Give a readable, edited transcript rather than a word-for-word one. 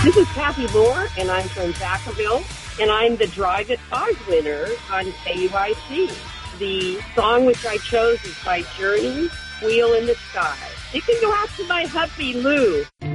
This is Kathy Moore, and I'm from Vacaville, and I'm the Drive at 5 winner on KUIC. The song which I chose is by Journey, Wheel in the Sky. You can go out to my hubby, Lou.